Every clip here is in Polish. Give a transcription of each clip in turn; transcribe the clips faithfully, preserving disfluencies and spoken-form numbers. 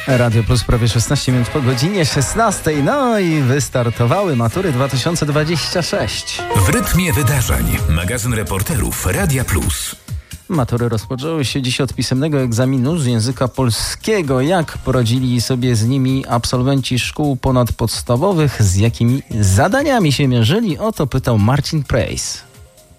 Radio Plus prawie szesnaście minut po godzinie szesnastej. No i wystartowały matury dwa tysiące dwadzieścia sześć. W rytmie wydarzeń. Magazyn reporterów Radia Plus. Matury rozpoczęły się dziś od pisemnego egzaminu z języka polskiego. Jak poradzili sobie z nimi absolwenci szkół ponadpodstawowych? Z jakimi zadaniami się mierzyli? O to pytał Marcin Prejs.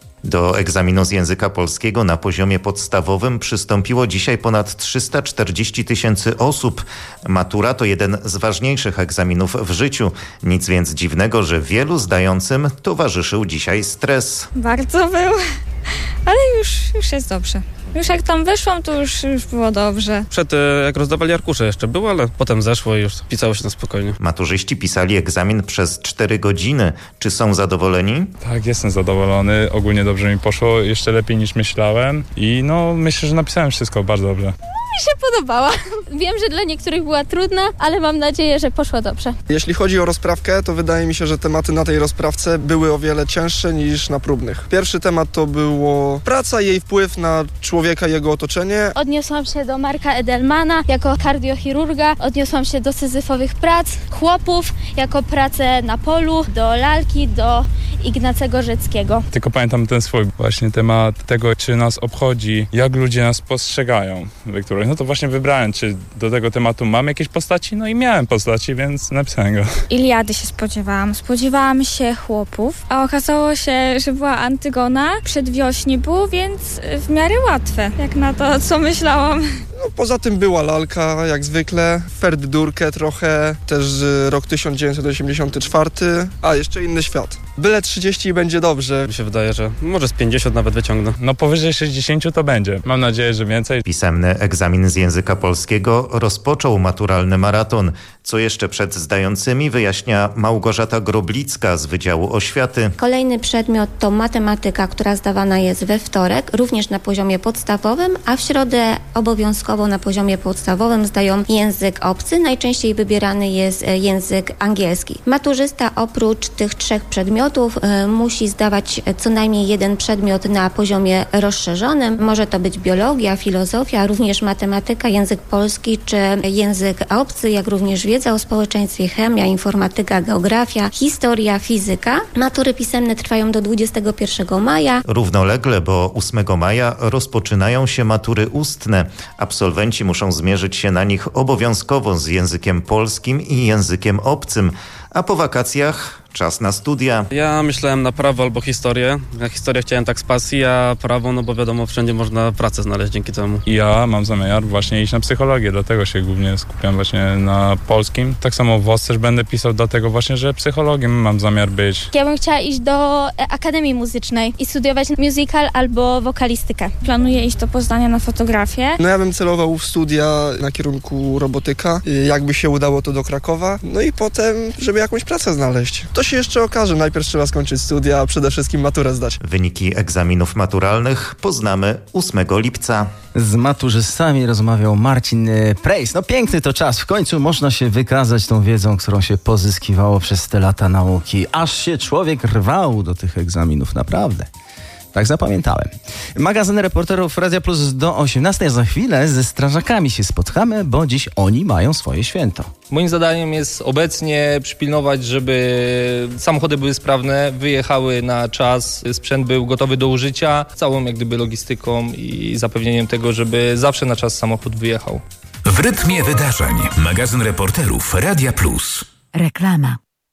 Do egzaminu z języka polskiego na poziomie podstawowym przystąpiło dzisiaj ponad trzysta czterdzieści tysięcy osób. Matura to jeden z ważniejszych egzaminów w życiu. Nic więc dziwnego, że wielu zdającym towarzyszył dzisiaj stres. Bardzo był, ale już, już jest dobrze. Już jak tam weszłam, to już, już było dobrze. Przed jak rozdawali arkusze jeszcze było, ale potem zeszło i już pisało się na spokojnie. Maturzyści pisali egzamin przez cztery godziny. Czy są zadowoleni? Tak, jestem zadowolony. Ogólnie dobrze mi poszło, jeszcze lepiej niż myślałem i no myślę, że napisałem wszystko bardzo dobrze. Mi się podobała. Wiem, że dla niektórych była trudna, ale mam nadzieję, że poszło dobrze. Jeśli chodzi o rozprawkę, to wydaje mi się, że tematy na tej rozprawce były o wiele cięższe niż na próbnych. Pierwszy temat to było praca i jej wpływ na człowieka i jego otoczenie. Odniosłam się do Marka Edelmana jako kardiochirurga, odniosłam się do syzyfowych prac, chłopów jako pracę na polu, do lalki, do Ignacego Rzeckiego. Tylko pamiętam ten swój właśnie temat tego, czy nas obchodzi, jak ludzie nas postrzegają. No to właśnie wybrałem, czy do tego tematu mam jakieś postaci, no i miałem postaci, więc napisałem go. Iliady się spodziewałam. Spodziewałam się chłopów, a okazało się, że była Antygona. Przedwiośnie było, więc w miarę łatwe, jak na to, co myślałam. No, poza tym była lalka, jak zwykle, Ferdydurkę trochę, też rok tysiąc dziewięćset osiemdziesiąty czwarty, a jeszcze inny świat. Byle trzydzieści i będzie dobrze. Mi się wydaje, że może z pięćdziesiąt nawet wyciągnę. No powyżej sześćdziesiąt to będzie. Mam nadzieję, że więcej. Pisemny egzamin z języka polskiego rozpoczął maturalny maraton. Co jeszcze przed zdającymi, wyjaśnia Małgorzata Groblicka z Wydziału Oświaty. Kolejny przedmiot to matematyka, która zdawana jest we wtorek, również na poziomie podstawowym, a w środę obowiązkowo na poziomie podstawowym zdają język obcy. Najczęściej wybierany jest język angielski. Maturzysta oprócz tych trzech przedmiotów y, musi zdawać co najmniej jeden przedmiot na poziomie rozszerzonym. Może to być biologia, filozofia, również matematyka, język polski czy język obcy, jak również wiedza o społeczeństwie, chemia, informatyka, geografia, historia, fizyka. Matury pisemne trwają do dwudziestego pierwszego maja. Równolegle, bo ósmego maja rozpoczynają się matury ustne. Absolwenci muszą zmierzyć się na nich obowiązkowo z językiem polskim i językiem obcym, a po wakacjach czas na studia. Ja myślałem na prawo albo historię. Ja historię chciałem tak z pasji, a prawo, no bo wiadomo, wszędzie można pracę znaleźć dzięki temu. Ja mam zamiar właśnie iść na psychologię, dlatego się głównie skupiam właśnie na polskim. Tak samo w WOS też będę pisał, dlatego właśnie, że psychologiem mam zamiar być. Ja bym chciała iść do Akademii Muzycznej i studiować musical albo wokalistykę. Planuję iść do Poznania na fotografię. No ja bym celował w studia na kierunku robotyka, jakby się udało to do Krakowa, no i potem, żeby jakąś pracę znaleźć. To się jeszcze okaże. Najpierw trzeba skończyć studia, a przede wszystkim maturę zdać. Wyniki egzaminów maturalnych poznamy ósmego lipca. Z maturzystami rozmawiał Marcin Prejs. No piękny to czas. W końcu można się wykazać tą wiedzą, którą się pozyskiwało przez te lata nauki. Aż się człowiek rwał do tych egzaminów. Naprawdę. Tak zapamiętałem. Magazyn reporterów Radia Plus do osiemnastej. Za chwilę ze strażakami się spotkamy, bo dziś oni mają swoje święto. Moim zadaniem jest obecnie przypilnować, żeby samochody były sprawne, wyjechały na czas, sprzęt był gotowy do użycia, całą jak gdyby logistyką i zapewnieniem tego, żeby zawsze na czas samochód wyjechał. W rytmie wydarzeń. Magazyn reporterów Radia Plus. Reklama.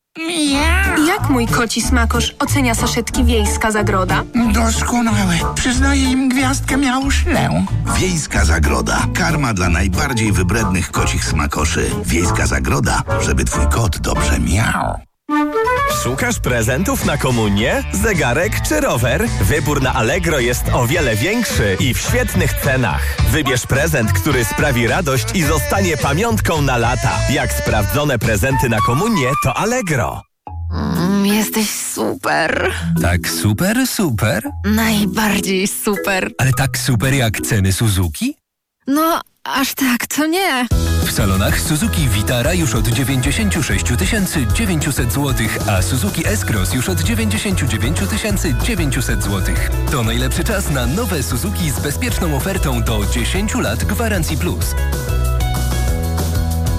Jak mój koci smakosz ocenia saszetki Wiejska Zagroda? Doskonałe. Przyznaję im gwiazdkę miałuszlę. Wiejska Zagroda. Karma dla najbardziej wybrednych kocich smakoszy. Wiejska Zagroda, żeby twój kot dobrze miał. Szukasz prezentów na komunię? Zegarek czy rower? Wybór na Allegro jest o wiele większy i w świetnych cenach. Wybierz prezent, który sprawi radość i zostanie pamiątką na lata. Jak sprawdzone prezenty na komunię, to Allegro. Mm, jesteś super. Tak super, super? Najbardziej super. Ale tak super jak ceny Suzuki? No, aż tak to nie. W salonach Suzuki Vitara już od dziewięćdziesiąt sześć tysięcy dziewięćset złotych, a Suzuki S-Cross już od dziewięćdziesiąt dziewięć tysięcy dziewięćset złotych. To najlepszy czas na nowe Suzuki z bezpieczną ofertą do dziesięć lat gwarancji plus.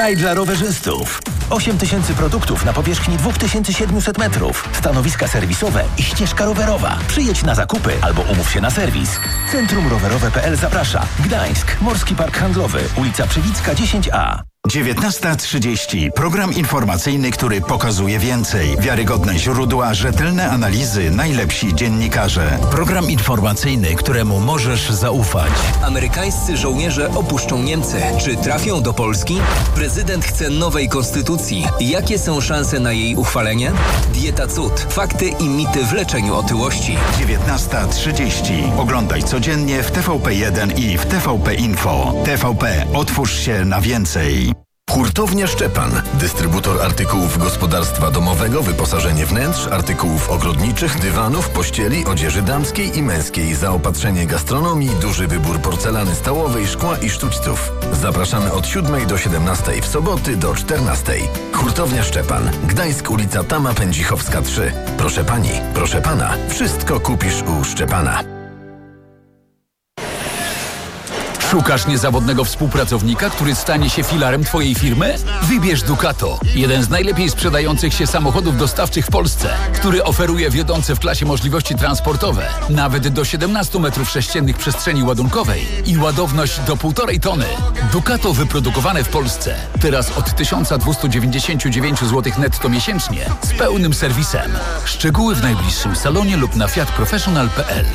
Raj dla rowerzystów. osiem tysięcy produktów na powierzchni dwa tysiące siedemset metrów. Stanowiska serwisowe i ścieżka rowerowa. Przyjedź na zakupy albo umów się na serwis. Centrum Rowerowe kropka p l zaprasza. Gdańsk, Morski Park Handlowy, ulica Przywicka dziesięć a. dziewiętnasta trzydzieści. Program informacyjny, który pokazuje więcej. Wiarygodne źródła, rzetelne analizy, najlepsi dziennikarze. Program informacyjny, któremu możesz zaufać. Amerykańscy żołnierze opuszczą Niemcy. Czy trafią do Polski? Prezydent chce nowej konstytucji. Jakie są szanse na jej uchwalenie? Dieta Cud. Fakty i mity w leczeniu otyłości. dziewiętnasta trzydzieści. Oglądaj codziennie w T V P jeden i w T V P Info. T V P. Otwórz się na więcej. Hurtownia Szczepan. Dystrybutor artykułów gospodarstwa domowego, wyposażenie wnętrz, artykułów ogrodniczych, dywanów, pościeli, odzieży damskiej i męskiej, zaopatrzenie gastronomii, duży wybór porcelany stołowej, szkła i sztućców. Zapraszamy od siódmej do siedemnastej, w soboty do czternastej. Hurtownia Szczepan. Gdańsk, ulica Tama Pędzichowska trzy. Proszę pani, proszę pana, wszystko kupisz u Szczepana. Szukasz niezawodnego współpracownika, który stanie się filarem Twojej firmy? Wybierz Ducato, jeden z najlepiej sprzedających się samochodów dostawczych w Polsce, który oferuje wiodące w klasie możliwości transportowe, nawet do siedemnaście metrów sześciennych przestrzeni ładunkowej i ładowność do półtorej tony. Ducato wyprodukowane w Polsce. Teraz od tysiąc dwieście dziewięćdziesiąt dziewięć złotych netto miesięcznie z pełnym serwisem. Szczegóły w najbliższym salonie lub na fiat professional kropka p l.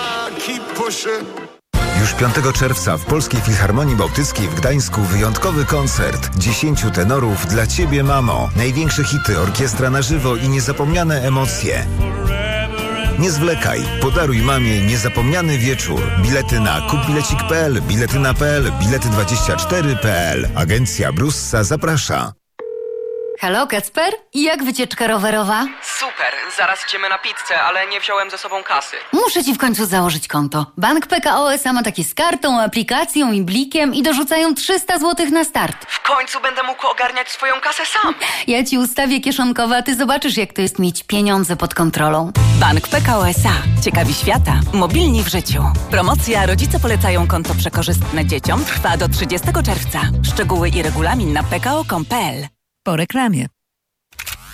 Już piątego czerwca w Polskiej Filharmonii Bałtyckiej w Gdańsku wyjątkowy koncert. Dziesięciu tenorów dla Ciebie, mamo. Największe hity, orkiestra na żywo i niezapomniane emocje. Nie zwlekaj, podaruj mamie niezapomniany wieczór. Bilety na kupbilecik kropka p l, biletyna kropka p l, bilety dwadzieścia cztery kropka p l. Agencja Brussa zaprasza. Halo, Kacper? Jak wycieczka rowerowa? Super, zaraz idziemy na pizzę, ale nie wziąłem ze sobą kasy. Muszę ci w końcu założyć konto. Bank P K O S A ma takie z kartą, aplikacją i blikiem i dorzucają trzysta złotych na start. W końcu będę mógł ogarniać swoją kasę sam. Ja ci ustawię kieszonkowe, a ty zobaczysz, jak to jest mieć pieniądze pod kontrolą. Bank P K O S A. Ciekawi świata. Mobilni w życiu. Promocja Rodzice polecają konto przekorzystne dzieciom trwa do trzydziestego czerwca. Szczegóły i regulamin na p k o kropka com kropka p l. Po reklamie.